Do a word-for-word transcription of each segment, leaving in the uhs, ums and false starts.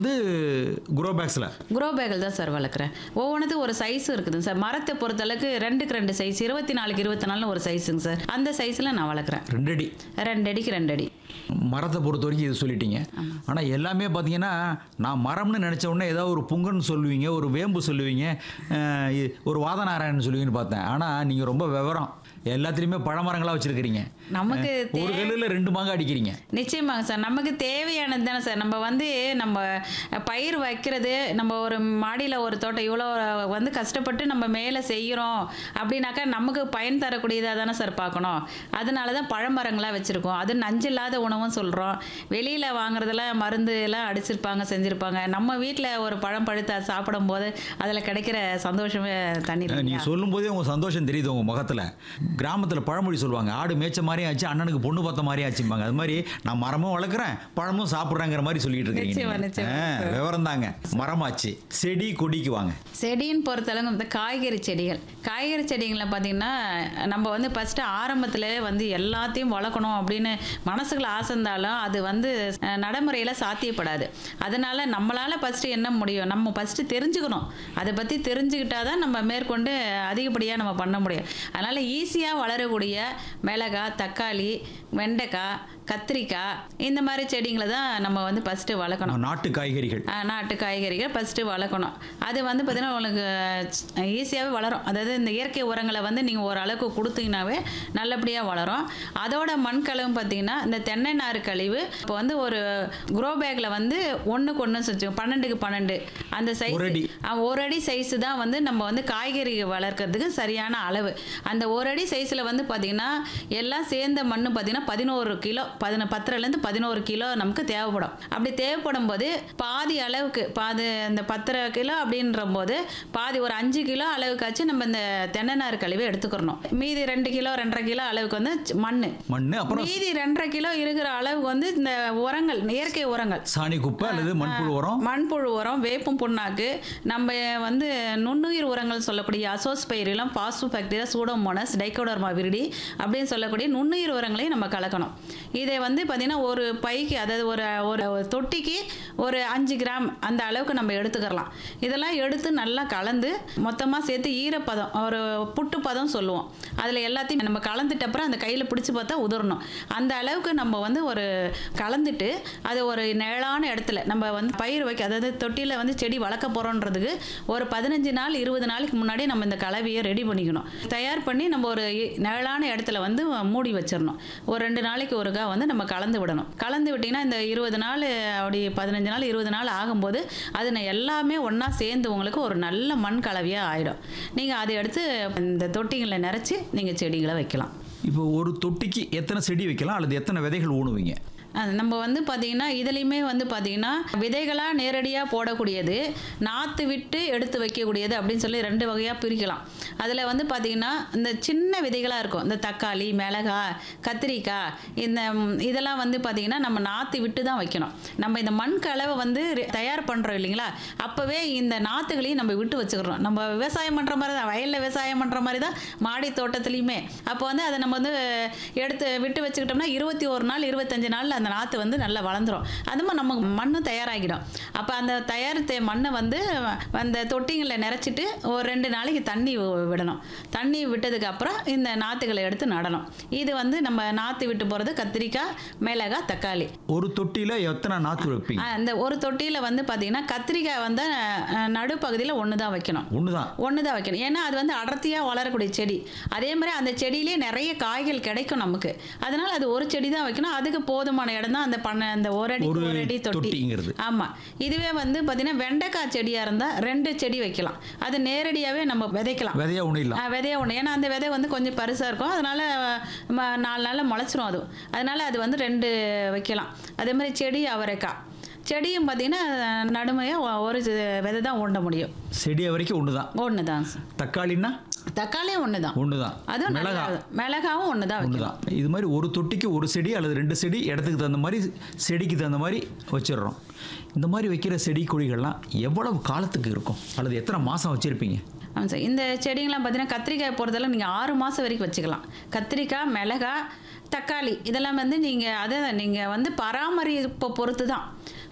இது grow பேக்ஸில் grow பேக்கில் தான் சார் வளர்க்குறேன். ஒவ்வொன்றுத்துக்கும் ஒரு சைஸ் இருக்குதுங்க சார். மரத்தை பொறுத்தளவுக்கு ரெண்டுக்கு ரெண்டு சைஸ், இருபத்தி நாலுக்கு இருபத்தி நாலுன்னு ஒரு சைஸுங்க சார். அந்த சைஸில் நான் வளர்க்குறேன். ரெண்டு அடி ரெண்டு அடிக்கு ரெண்டு அடி. மரத்தை பொறுத்த வரைக்கும் இது சொல்லிட்டீங்க. ஆனால் எல்லாமே பார்த்தீங்கன்னா நான் மரம்னு நினச்ச உடனே ஏதாவது ஒரு புங்கன்னு சொல்லுவீங்க, ஒரு வேம்பு சொல்லுவீங்க, அஹ் இ- ஒரு வாதநாராயணன் சொல்லுவீங்கன்னு பார்த்தேன். ஆனால் நீங்கள் ரொம்ப விவரம், எல்லாத்துலேயுமே பழமரங்களாக வச்சுருக்கிறீங்க. நமக்கு தே- ஒரு கல்லில் ரெண்டு மாங்காய் அடிக்கிறீங்க. நிச்சயமாங்க சார். நமக்கு தேவையானது தானே சார். நம்ம வந்து நம்ம பயிர் வைக்கிறது, நம்ம ஒரு மாடியில் ஒரு தோட்டம் இவ்வளோ வந்து கஷ்டப்பட்டு நம்ம மேலே செய்கிறோம் அப்படின்னாக்கா நமக்கு பயன் தரக்கூடியதாக தானே சார் பார்க்கணும். அதனால தான் பழமரங்களாக வச்சுருக்கோம். அது நஞ்சில்லாத உணவும் சொல்கிறோம். வெளியில் வாங்குறதெல்லாம் மருந்து எல்லாம் அடிச்சிருப்பாங்க, செஞ்சுருப்பாங்க. நம்ம வீட்டில் ஒரு பழம் பழுத்து அதை சாப்பிடும்போது அதில் கிடைக்கிற சந்தோஷமே தண்ணி. நீங்கள் சொல்லும்போதே உங்கள் சந்தோஷம் தெரியுது உங்கள் முகத்தில். கிராமத்தில் பழமொழி சொல்லுவாங்க, ஆடு மேய்ச்ச மாதிரி ஆச்சு, அண்ணனுக்கு பொண்ணு பார்த்த மாதிரி ஆச்சும்பாங்க. அது மாதிரி நான் மரமும் வளர்க்குறேன், பழமும் சாப்பிட்றேங்கிற மாதிரி சொல்லிட்டு நிச்சயமா, இருக்கீங்க. நிச்சயமா ஆ, விவரம் தாங்க. மரமாச்சு, செடி கொடிக்கு வாங்க. செடின்னு பொறுத்தளவு இந்த காய்கறி செடிகள் காய்கறி செடிகளில் பார்த்தீங்கன்னா நம்ம வந்து ஃபஸ்ட்டு ஆரம்பத்தில் வந்து எல்லாத்தையும் வளர்க்கணும் அப்படின்னு மனசுக்குள்ள ஆசை இருந்தாலும் அது வந்து அஹ், நடைமுறையில் சாத்தியப்படாது. அதனால் நம்மளால் ஃபஸ்ட்டு என்ன முடியும், நம்ம ஃபஸ்ட்டு தெரிஞ்சுக்கணும். அதை பற்றி தெரிஞ்சுக்கிட்டால் தான் நம்ம மேற்கொண்டு அதிகப்படியாக நம்ம பண்ண முடியும். அதனால் ஈஸியாக வளரக்கூடிய மிளகாய், தக்காளி, வெண்டைக்காய், கத்திரிக்காய் இந்த மாதிரி செடிங்களை தான் நம்ம வந்து ஃபஸ்ட்டு வளர்க்கணும். நாட்டு காய்கறிகள். ஆ, நாட்டு காய்கறிகள் ஃபஸ்ட்டு வளர்க்கணும். அது வந்து பார்த்தீங்கன்னா உங்களுக்கு ஈஸியாகவே வளரும். அதாவது இந்த இயற்கை உரங்களை வந்து நீங்கள் ஓரளவுக்கு கொடுத்தீங்கன்னாவே நல்லபடியாக வளரும். அதோட மண் கலவும் பார்த்தீங்கன்னா இந்த தென்னை நார் கழிவு இப்போ வந்து ஒரு குரோ பேக்கில் வந்து ஒன்றுக்கு ஒன்று வச்சு பன்னெண்டுக்கு பன்னெண்டு அந்த சைஸ், ஒரு அடி. ஒரு அடி சைஸு தான் வந்து நம்ம வந்து காய்கறி வளர்க்குறதுக்கு சரியான அளவு. அந்த ஒரு அடி சைஸில் வந்து பார்த்தீங்கன்னா எல்லாம் சேர்ந்த மண் பார்த்தீங்கன்னா பதினோரு கிலோ பதின பத்தரைலேருந்து பதினோரு கிலோ நமக்கு தேவைப்படும். அப்படி தேவைப்படும் போது பாதி அளவுக்கு பாதி இந்த பத்தரை கிலோ அப்படின்ற போது பாதி ஒரு அஞ்சு கிலோ அளவுக்காச்சும் நம்ம இந்த தென்னை நார் கழிவை எடுத்துக்கிறணும். மீதி ரெண்டு கிலோ ரெண்டரை கிலோ அளவுக்கு வந்து மண் மண், அப்புறம் மீதி ரெண்டரை கிலோ இருக்கிற அளவுக்கு வந்து இந்த உரங்கள், இயற்கை உரங்கள், சாணி குப்பை அல்லது மண்புழு உரம். மண்புழு உரம், வேப்பம் புண்ணாக்கு, நம்ம வந்து நுண்ணுயிர் உரங்கள் சொல்லக்கூடிய azospirillum, phosphobacteria, Pseudomonas, Trichoderma viride அப்படின்னு சொல்லக்கூடிய நுண்ணுயிர் உரங்களையும் நம்ம கலக்கணும். இதை வந்து பார்த்தீங்கன்னா ஒரு பைக்கு, அதாவது ஒரு ஒரு தொட்டிக்கு ஒரு அஞ்சு கிராம் அந்த அளவுக்கு நம்ம எடுத்துக்கலாம். இதெல்லாம் எடுத்து நல்லா கலந்து மொத்தமாக சேர்த்து ஈரப்பதம், ஒரு புட்டு பதம் சொல்லுவோம், அதில் எல்லாத்தையும் நம்ம கலந்துட்ட அப்புறம் அந்த கையில் பிடிச்சி பார்த்தா உதிரணும். அந்த அளவுக்கு நம்ம வந்து ஒரு கலந்துட்டு அது ஒரு நிழலான இடத்துல நம்ம வந்து பயிர் வைக்க, அதாவது தொட்டியில் வந்து செடி வளர்க்க போகிறோன்றதுக்கு ஒரு பதினஞ்சு நாள் இருபது நாளைக்கு முன்னாடி நம்ம இந்த கலவையை ரெடி பண்ணிக்கணும். தயார் பண்ணி நம்ம ஒரு நிழலான இடத்துல வந்து மூடி வச்சிடணும். ஒரு ரெண்டு நாளைக்கு ஒருக்கா வந்து நம்ம கலந்து விடணும். கலந்து விட்டிங்கன்னா இந்த இருபது நாள் அப்படி பதினஞ்சு நாள் இருபது நாள் ஆகும்போது அது ந- எல்லாமே ஒன்றா சேர்ந்து உங்களுக்கு ஒரு நல்ல மண் கலவையாக ஆகிடும். நீங்கள் அதை எடுத்து இந்த தொட்டிகளில் நிறச்சி நீங்கள் செடிகளை வைக்கலாம். இப்போ ஒரு தொட்டிக்கு எத்தனை செடி வைக்கலாம் அல்லது எத்தனை விதைகள் ஊணுவீங்க? அது நம்ம வந்து பார்த்திங்கன்னா இதுலேயுமே வந்து பார்த்திங்கன்னா விதைகளாக நேரடியாக போடக்கூடியது, நாற்று விட்டு எடுத்து வைக்கக்கூடியது அப்படின்னு சொல்லி ரெண்டு வகையாக பிரிக்கலாம். அதில் வந்து பார்த்திங்கன்னா இந்த சின்ன விதைகளாக இருக்கும், இந்த தக்காளி, மிளகாய், கத்திரிக்காய், இந்த ம், இதெல்லாம் வந்து பார்த்திங்கன்னா நம்ம நாற்று விட்டு தான் வைக்கணும். நம்ம இந்த மண் கலவை வந்து ரெ- தயார் பண்ணுறோம் இல்லைங்களா, அப்போவே இந்த நாற்றுகளையும் நம்ம விட்டு வச்சுக்கிறோம். நம்ம விவசாயம் பண்ணுற மாதிரி தான், வயலில் விவசாயம் பண்ணுற மாதிரி தான் மாடி தோட்டத்துலேயுமே. அப்போ வந்து அதை நம்ம வந்து எடுத்து விட்டு வச்சுக்கிட்டோம்னா இருபத்தி ஒரு நாள் இருபத்தஞ்சு நாளில் அந்த நாற்று வந்து நல்லா வளர்ந்துரும். அது மாதிரி நமக்கு மண்ணும் தயாராகிடும். அப்போ அந்த தயாரித்த மண்ணை வந்து அந்த தொட்டிங்களில் நிறச்சிட்டு ஒரு ரெண்டு நாளைக்கு தண்ணி வி- விடணும். தண்ணி விட்டதுக்கு அப்புறம் இந்த நாற்றுகளை எடுத்து நடணும். இது வந்து நம்ம நாற்று விட்டு போகிறது கத்திரிக்காய், மிளகாய், தக்காளி. ஒரு தொட்டியில் எத்தனை நாற்று வைப்பீங்க? ஆ, அந்த ஒரு தொட்டியில் வந்து பார்த்தீங்கன்னா கத்திரிக்காய் வந்து அஹ், நடுப்பகுதியில் ஒன்று தான் வைக்கணும். ஒன்று தான். ஒன்று தான் வைக்கணும். ஏன்னா அது வந்து அடர்த்தியாக வளரக்கூடிய செடி. அதே மாதிரி அந்த செடியிலே நிறைய காய்கள் கிடைக்கும் நமக்கு. அதனால் அது ஒரு செடி தான் வைக்கணும். அதுக்கு போதுமான இடம் தான் அந்த பண்ண அந்த ஒரு அடி ஒரு ஒரு அடி தொட்டி. தொட்டிங்கிறது. ஆமாம். இதுவே வந்து பார்த்தீங்கன்னா வெண்டைக்காய் செடியாக இருந்தால் ரெண்டு செடி வைக்கலாம். அது நேரடியாகவே நம்ம விதைக்கலாம். விதையா உணிலாம். ஆ, விதைய ஒன்று. ஏன்னா அந்த விதை வந்து கொஞ்சம் பெருசாக இருக்கும். அதனால் ம- நாலு நாளில் முளைச்சிரும் அது. அதனால் அது வந்து ரெண்டு வைக்கலாம். அதே மாதிரி செடி அவரைக்காய் செடியும் பார்த்தீங்கன்னா நடுமையாக ஒரு விதை தான் ஊண்ட முடியும். செடியை வரைக்கும் ஒன்று தான். ஒன்று தான். தக்காளின்னா தக்காளியும் ஒன்று தான். ஒன்று தான். அதுவும் மிளகாய் மிளகா மிளகாவும் ஒன்று தான் ஒன்று வைக்கலாம். தான். இது மாதிரி ஒரு தொட்டிக்கு ஒரு செடி அல்லது ரெண்டு செடி இடத்துக்கு தகுந்த மாதிரி செடிக்கு தகுந்த மாதிரி வச்சிடுறோம். இந்த மாதிரி வைக்கிற செடி கொடிகள்லாம் எவ்வளவு காலத்துக்கு இருக்கும் அல்லது எத்தனை மாதம் வச்சுருப்பீங்க? ஆமாம் சார். இந்த செடிங்கெலாம் பார்த்தீங்கன்னா கத்திரிக்காய் பொறுத்தளவு நீங்கள் ஆறு மாதம் வரைக்கும் வச்சுக்கலாம். கத்திரிக்காய், மிளகாய், தக்காளி இதெல்லாம் வந்து நீங்கள் அதை நீங்கள் வந்து பராமரிப்பை பொறுத்து தான்.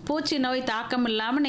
பூச்சி நோய் தாக்கம் இல்லாமல்